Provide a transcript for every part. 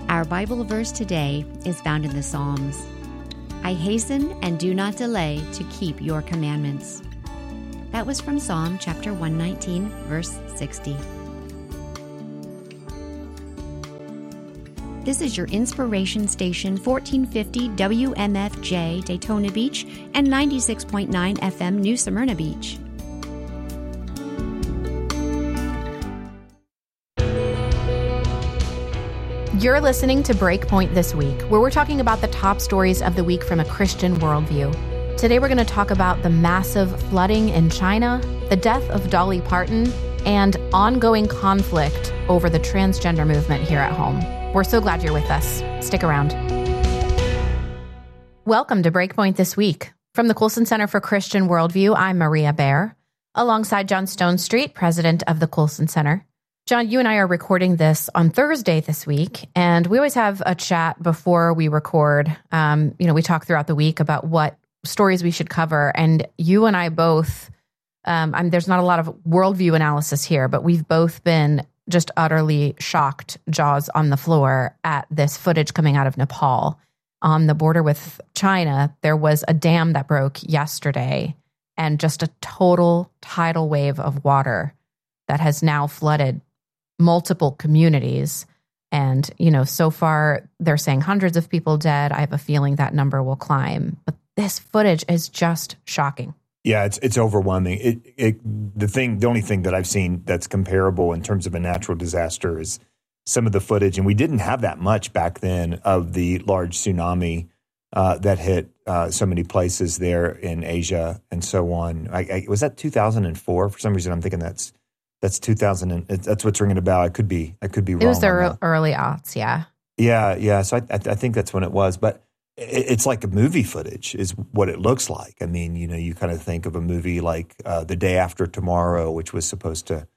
Our Bible verse today is found in the Psalms. I hasten and do not delay to keep your commandments. That was from Psalm chapter 119, verse 60. This is your inspiration station, 1450 WMFJ Daytona Beach and 96.9 FM New Smyrna Beach. You're listening to Breakpoint This Week, where we're talking about the top stories of the week from a Christian worldview. Today we're going to talk about the massive flooding in China, the death of Dolly Parton, and ongoing conflict over the transgender movement here at home. We're so glad you're with us. Stick around. Welcome to Breakpoint This Week. From the Coulson Center for Christian Worldview, I'm Maria Baer, alongside John Stonestreet, president of the Coulson Center. John, you and I are recording this on Thursday this week, and we always have a chat before we record. We talk throughout the week about what stories we should cover, and you and I both, there's not a lot of worldview analysis here, but we've both been just utterly shocked, jaws on the floor, at this footage coming out of Nepal. On the border with China, there was a dam that broke yesterday, and just a total tidal wave of water that has now flooded multiple communities. And, so far they're saying hundreds of people dead. I have a feeling that number will climb. But this footage is just shocking. Yeah, it's overwhelming. The only thing that I've seen that's comparable in terms of a natural disaster is some of the footage, and we didn't have that much back then, of the large tsunami that hit so many places there in Asia and so on. Was that 2004? For some reason, I'm thinking that's 2000. That's what's ringing a bell. I could be wrong. It was the early aughts, yeah. Yeah. So I think that's when it was. But it's like a movie footage is what it looks like. I mean, you kind of think of a movie like The Day After Tomorrow, which was supposed to,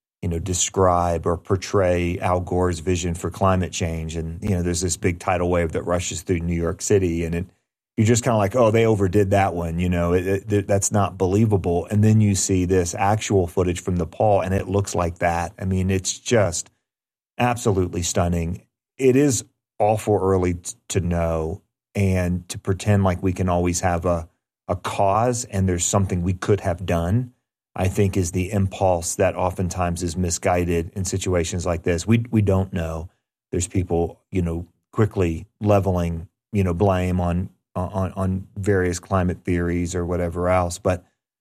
describe or portray Al Gore's vision for climate change. And, there's this big tidal wave that rushes through New York City, and you're just kind of like, oh, they overdid that one. That's not believable. And then you see this actual footage from Nepal, and it looks like that. I mean, it's just absolutely stunning. It is awful early to know and to pretend like we can always have a cause and there's something we could have done, I think, is the impulse that oftentimes is misguided in situations like this. We don't know. There's people, quickly leveling, blame on various climate theories or whatever else. But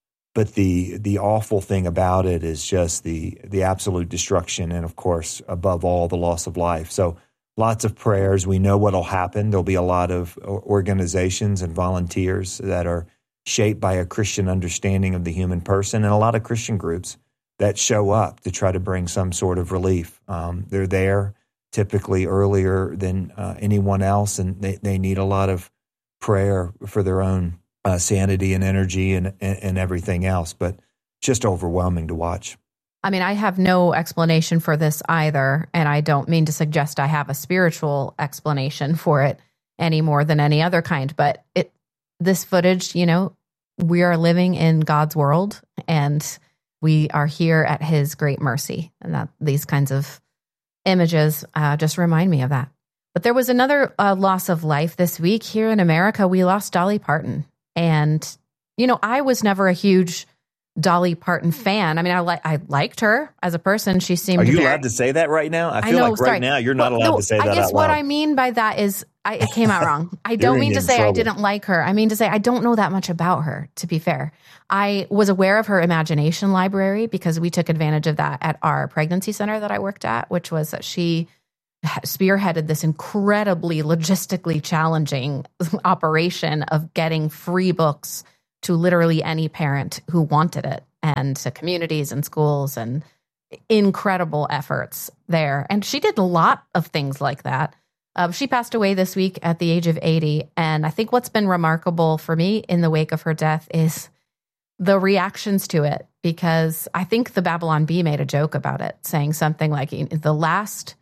the awful thing about it is just the absolute destruction, and of course, above all, the loss of life. So lots of prayers. We know what'll happen. There'll be a lot of organizations and volunteers that are shaped by a Christian understanding of the human person, and a lot of Christian groups that show up to try to bring some sort of relief. They're there typically earlier than anyone else, and they need a lot of prayer for their own sanity and energy and everything else, but just overwhelming to watch. I mean, I have no explanation for this either, and I don't mean to suggest I have a spiritual explanation for it any more than any other kind, but this footage, we are living in God's world, and we are here at His great mercy, and that these kinds of images just remind me of that. But there was another loss of life this week here in America. We lost Dolly Parton. And, I was never a huge Dolly Parton fan. I mean, I liked her as a person. She seemed Are you allowed to say that right now? I feel like right now you're not allowed to say that out loud. I guess what I mean by that is it came out wrong. I don't mean to say I didn't like her. I mean to say I don't know that much about her, to be fair. I was aware of her imagination library because we took advantage of that at our pregnancy center that I worked at, which was that she spearheaded this incredibly logistically challenging operation of getting free books to literally any parent who wanted it, and to communities and schools, and incredible efforts there. And she did a lot of things like that. She passed away this week at the age of 80. And I think what's been remarkable for me in the wake of her death is the reactions to it, because I think the Babylon Bee made a joke about it, saying something like the last,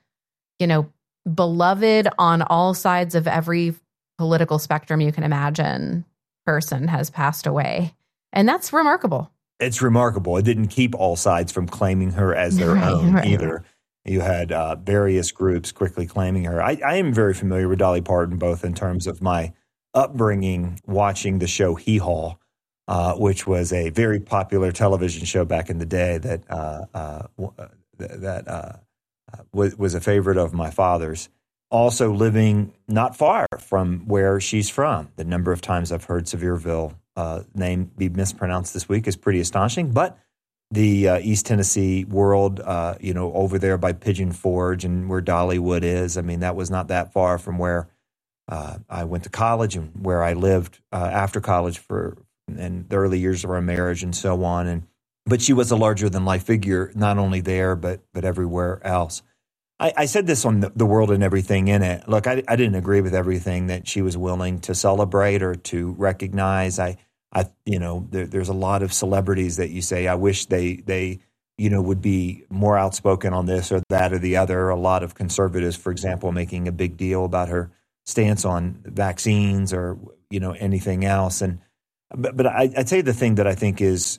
beloved on all sides of every political spectrum you can imagine person has passed away. And that's remarkable. It's remarkable. It didn't keep all sides from claiming her as their own either. Right. You had various groups quickly claiming her. I am very familiar with Dolly Parton, both in terms of my upbringing watching the show Hee Haw, which was a very popular television show back in the day that was a favorite of my father's. Also living not far from where she's from. The number of times I've heard Sevierville name be mispronounced this week is pretty astonishing. But the East Tennessee world, over there by Pigeon Forge and where Dollywood is, I mean, that was not that far from where I went to college and where I lived after college in the early years of our marriage and so on. But she was a larger than life figure, not only there, but everywhere else. I said this on The World and Everything in It. Look, I didn't agree with everything that she was willing to celebrate or to recognize. There's a lot of celebrities that you say, I wish they would be more outspoken on this or that or the other. A lot of conservatives, for example, making a big deal about her stance on vaccines or, anything else. But I'd say the thing that I think is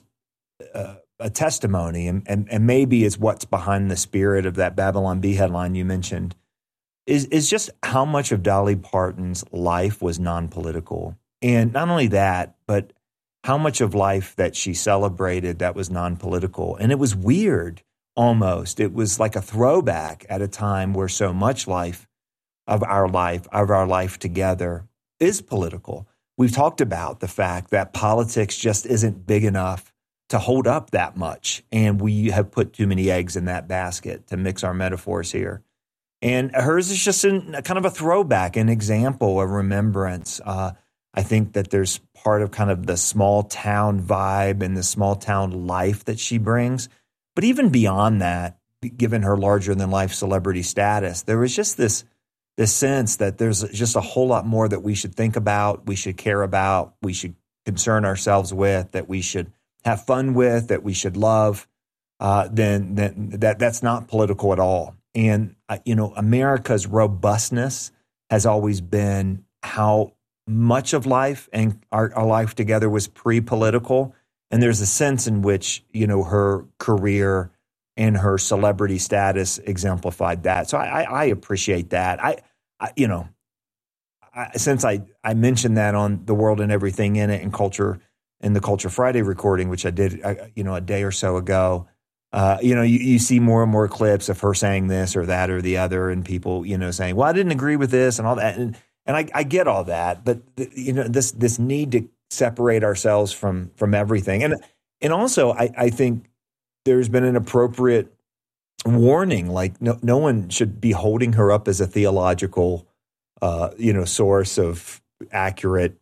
a testimony, and maybe is what's behind the spirit of that Babylon Bee headline you mentioned, is just how much of Dolly Parton's life was non-political. And not only that, but how much of life that she celebrated that was non-political. And it was weird, almost. It was like a throwback at a time where so much of our life together is political. We've talked about the fact that politics just isn't big enough to hold up that much. And we have put too many eggs in that basket, to mix our metaphors here. And hers is just kind of a throwback, an example, a remembrance. I think that there's part of kind of the small town vibe and the small town life that she brings. But even beyond that, given her larger than life celebrity status, there was just this sense that there's just a whole lot more that we should think about, we should care about, we should concern ourselves with, that we should have fun with, that we should love, then that's not political at all. And, America's robustness has always been how much of life and our life together was pre-political. And there's a sense in which, her career and her celebrity status exemplified that. So I appreciate that. Since I mentioned that on The World and Everything in It and Culture, in the Culture Friday recording, which I did, a day or so ago, you see more and more clips of her saying this or that or the other, and people, saying, well, I didn't agree with this and all that. And I get all that, but this need to separate ourselves from everything. And also I think there's been an appropriate warning, like no one should be holding her up as a theological, source of accurate,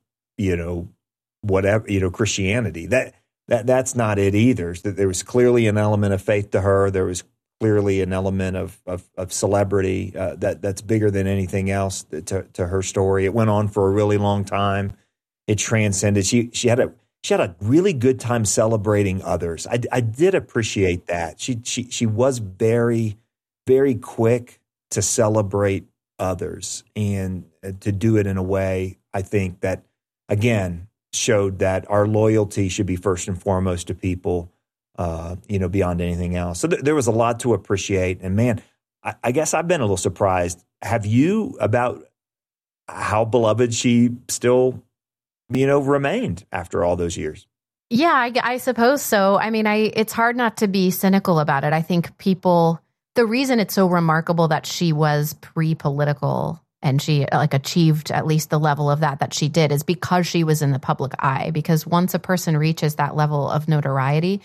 whatever, Christianity. That's not it either. There was clearly an element of faith to her. There was clearly an element of celebrity that's bigger than anything else to her story. It went on for a really long time. It transcended. She had a really good time celebrating others. I did appreciate that. She was very, very quick to celebrate others and to do it in a way, I think, that, again, showed that our loyalty should be first and foremost to people, beyond anything else. So there was a lot to appreciate. And man, I guess I've been a little surprised. Have you, about how beloved she still, remained after all those years? Yeah, I suppose so. I mean, it's hard not to be cynical about it. I think the reason it's so remarkable that she was pre-political and she achieved at least the level of that she did is because she was in the public eye. Because once a person reaches that level of notoriety,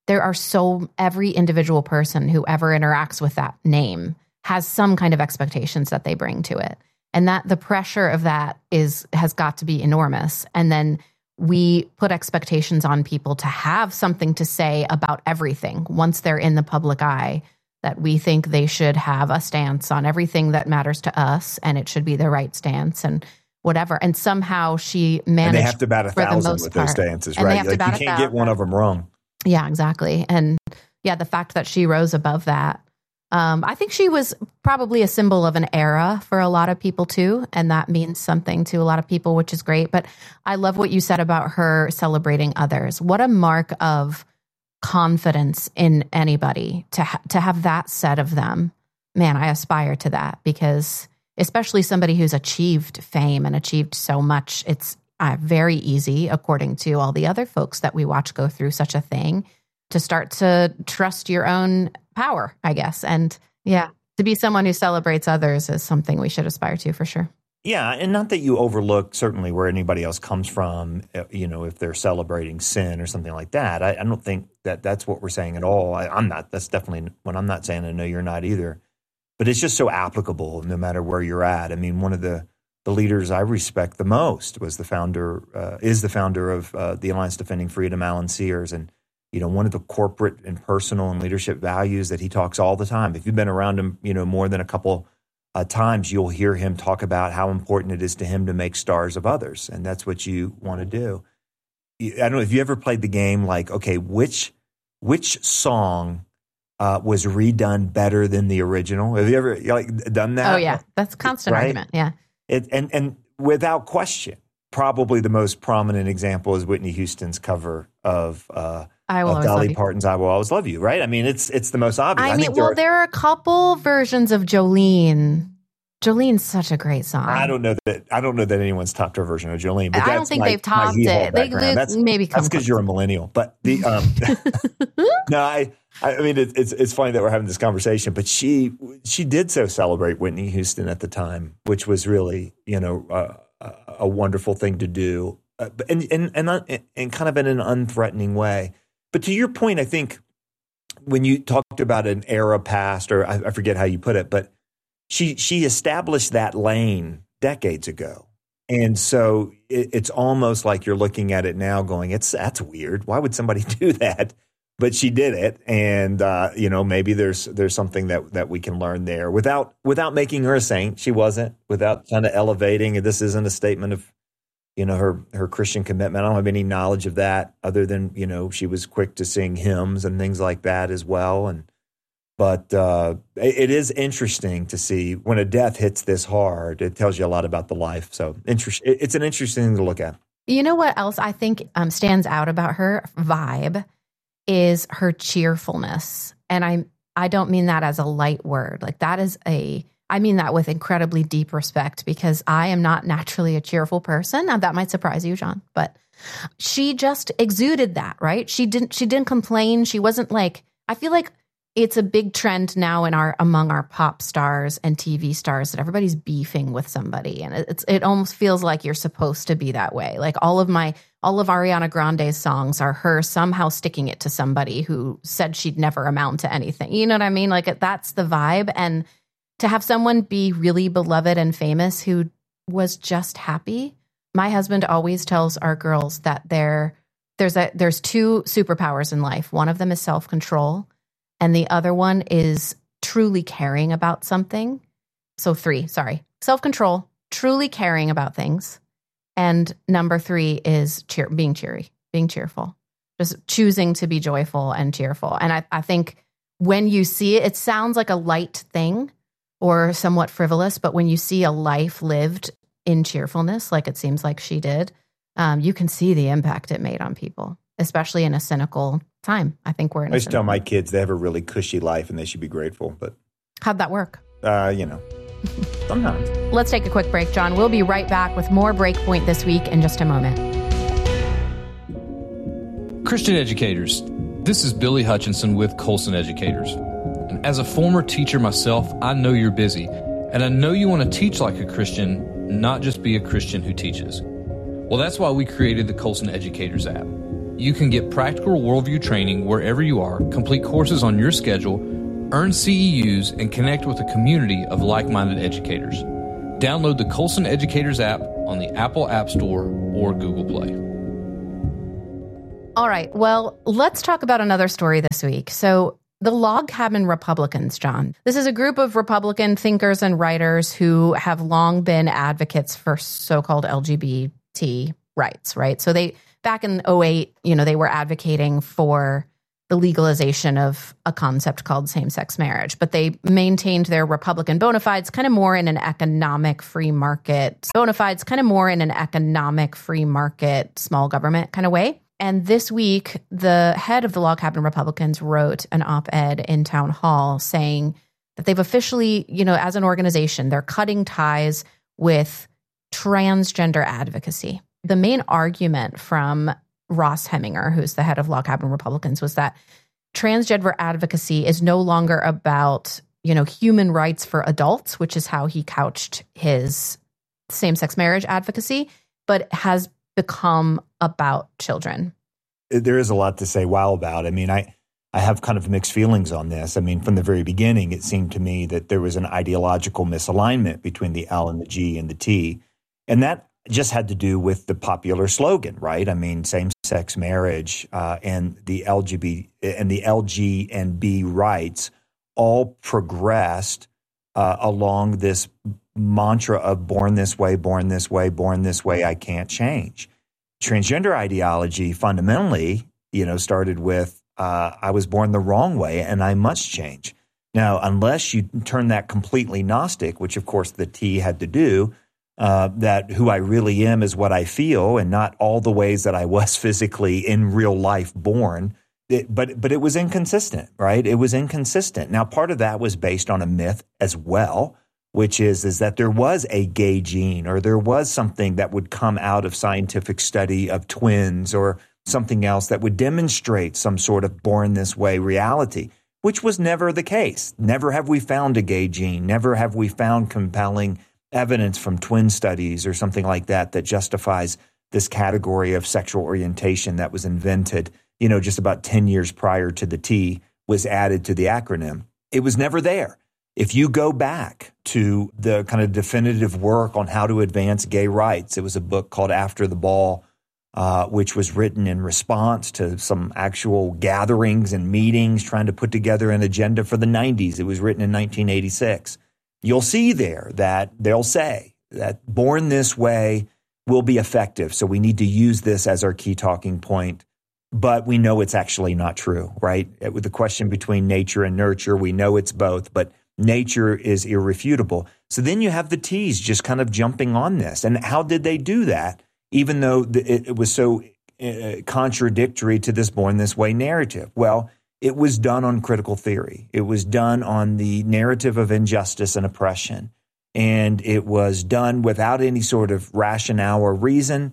every individual person who ever interacts with that name has some kind of expectations that they bring to it. And that the pressure of that has got to be enormous. And then we put expectations on people to have something to say about everything once they're in the public eye, that we think they should have a stance on everything that matters to us, and it should be the right stance and whatever. And somehow she managed. And they have to bat 1,000 with those stances, right? You can't get one of them wrong. Yeah, exactly. And yeah, the fact that she rose above that, I think she was probably a symbol of an era for a lot of people too, and that means something to a lot of people, which is great. But I love what you said about her celebrating others. What a mark of confidence in anybody to have that said of them, man, I aspire to that, because especially somebody who's achieved fame and achieved so much, it's very easy, according to all the other folks that we watch go through such a thing, to start to trust your own power, I guess. And yeah, to be someone who celebrates others is something we should aspire to for sure. Yeah, and not that you overlook certainly where anybody else comes from, if they're celebrating sin or something like that. I don't think that that's what we're saying at all. I'm not. That's definitely what I'm not saying. I know you're not either. But it's just so applicable no matter where you're at. I mean, one of the leaders I respect the most is the founder of the Alliance Defending Freedom, Alan Sears. And, one of the corporate and personal and leadership values that he talks all the time. If you've been around him, more than a couple times, you'll hear him talk about how important it is to him to make stars of others. And that's what you want to do. I don't know if you ever played the game, like, okay, which song was redone better than the original? Have you ever done that? Oh yeah, that's a constant argument. Yeah, and without question, probably the most prominent example is Whitney Houston's cover of Dolly Parton's "I Will Always Love You." Right? I mean, it's the most obvious. I mean, there are a couple versions of Jolene. Jolene's such a great song. I don't know that anyone's topped her version of Jolene. But I don't think they've topped it. That's because you're a millennial. But the no, I mean, it's funny that we're having this conversation, but she did so celebrate Whitney Houston at the time, which was really, a wonderful thing to do, and kind of in an unthreatening way. But to your point, I think when you talked about an era past, or I forget how you put it, but she established that lane decades ago. And so it's almost like you're looking at it now going, that's weird. Why would somebody do that? But she did it. And, maybe there's something that we can learn there without making her a saint. She wasn't, without kind of elevating. This isn't a statement of, her Christian commitment. I don't have any knowledge of that other than, she was quick to sing hymns and things like that as well. But it is interesting to see when a death hits this hard. It tells you a lot about the life. So it's an interesting thing to look at. You know what else I think stands out about her vibe is her cheerfulness. And I don't mean that as a light word. Like I mean that with incredibly deep respect, because I am not naturally a cheerful person. Now that might surprise you, John, but she just exuded that, right? She didn't complain. She wasn't like, I feel like it's a big trend now among our pop stars and TV stars that everybody's beefing with somebody. And it almost feels like you're supposed to be that way. Like all of Ariana Grande's songs are her somehow sticking it to somebody who said she'd never amount to anything. You know what I mean? Like that's the vibe. And to have someone be really beloved and famous who was just happy. My husband always tells our girls that there's two superpowers in life. One of them is self-control, and the other one is truly caring about something. So 3, self-control, truly caring about things. And number 3 is being cheerful, just choosing to be joyful and cheerful. And I think when you see it, it sounds like a light thing or somewhat frivolous, but when you see a life lived in cheerfulness, like it seems like she did, you can see the impact it made on people, especially in a cynical time. I think we're in. I used to tell my kids they have a really cushy life and they should be grateful. But how'd that work? Sometimes. Let's take a quick break, John. We'll be right back with more Breakpoint this week in just a moment. Christian educators, this is Billy Hutchinson with Colson Educators. And as a former teacher myself, I know you're busy. And I know you want to teach like a Christian, not just be a Christian who teaches. Well, that's why we created the Colson Educators app. You can get practical worldview training wherever you are, complete courses on your schedule, earn CEUs, and connect with a community of like-minded educators. Download the Colson Educators app on the Apple App Store or Google Play. All right, well, let's talk about another story this week. So the Log Cabin Republicans, John. This is a group of Republican thinkers and writers who have long been advocates for so-called LGBT rights, right? So back in 2008, they were advocating for the legalization of a concept called same-sex marriage, but they maintained their Republican bona fides kind of more in an economic free market, small government kind of way. And this week, the head of the Log Cabin Republicans wrote an op-ed in Town Hall saying that they've officially, as an organization, they're cutting ties with transgender advocacy. The main argument from Ross Heminger, who's the head of Log Cabin Republicans, was that transgender advocacy is no longer about, human rights for adults, which is how he couched his same-sex marriage advocacy, but has become about children. There is a lot to say wow about. I mean, I have kind of mixed feelings on this. I mean, from the very beginning, it seemed to me that there was an ideological misalignment between the L and the G and the T. And that just had to do with the popular slogan, right? I mean, same-sex marriage and the LGBT and the LG and B rights all progressed along this mantra of born this way, born this way, born this way, I can't change. Transgender ideology fundamentally, started with I was born the wrong way and I must change. Now, unless you turn that completely Gnostic, which of course the T had to do, that who I really am is what I feel and not all the ways that I was physically in real life born. But it was inconsistent, right? It was inconsistent. Now, part of that was based on a myth as well, which is that there was a gay gene or there was something that would come out of scientific study of twins or something else that would demonstrate some sort of born this way reality, which was never the case. Never have we found a gay gene. Never have we found compelling evidence from twin studies or something like that that justifies this category of sexual orientation that was invented, just about 10 years prior to the T was added to the acronym. It was never there. If you go back to the kind of definitive work on how to advance gay rights, it was a book called After the Ball, which was written in response to some actual gatherings and meetings trying to put together an agenda for the 90s. It was written in 1986. You'll see there that they'll say that born this way will be effective. So we need to use this as our key talking point. But we know it's actually not true, right? With the question between nature and nurture, we know it's both, but nature is irrefutable. So then you have the T's just kind of jumping on this. And how did they do that, even though it was so contradictory to this born this way narrative? Well, it was done on critical theory. It was done on the narrative of injustice and oppression. And it was done without any sort of rationale or reason.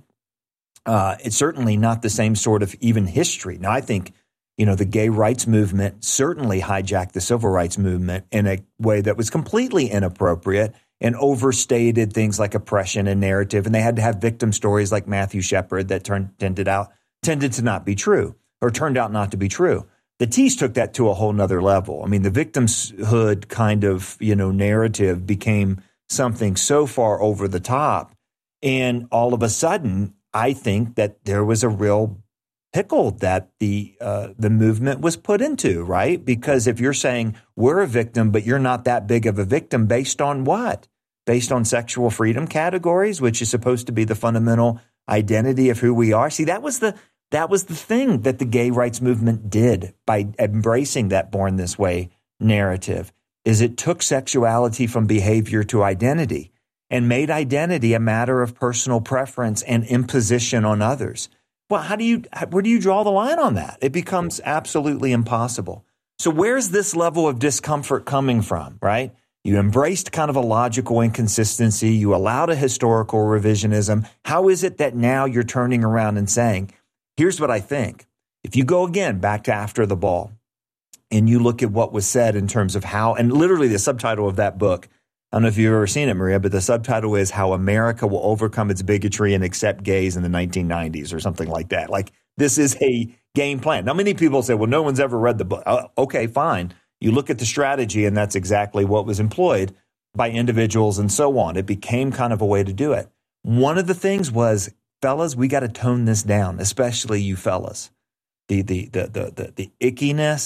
It's certainly not the same sort of even history. Now, I think, the gay rights movement certainly hijacked the civil rights movement in a way that was completely inappropriate and overstated things like oppression and narrative. And they had to have victim stories like Matthew Shepard that tended to not be true or turned out not to be true. The T's took that to a whole nother level. I mean, the victimhood kind of, narrative became something so far over the top. And all of a sudden, I think that there was a real pickle that the movement was put into, right? Because if you're saying we're a victim, but you're not that big of a victim, based on what? Based on sexual freedom categories, which is supposed to be the fundamental identity of who we are. See, that was the thing that the gay rights movement did by embracing that born this way narrative, is it took sexuality from behavior to identity and made identity a matter of personal preference and imposition on others. Well, where do you draw the line on that? It becomes absolutely impossible. So where's this level of discomfort coming from, right? You embraced kind of a logical inconsistency. You allowed a historical revisionism. How is it that now you're turning around and saying, here's what I think. If you go again back to After the Ball and you look at what was said in terms of how, and literally the subtitle of that book, I don't know if you've ever seen it, Maria, but the subtitle is How America Will Overcome Its Bigotry and Accept Gays in the 1990s or something like that. Like, this is a game plan. Now, many people say, well, no one's ever read the book. Okay, fine. You look at the strategy, and that's exactly what was employed by individuals and so on. It became kind of a way to do it. One of the things was, fellas, we got to tone this down, especially you fellas. The ickiness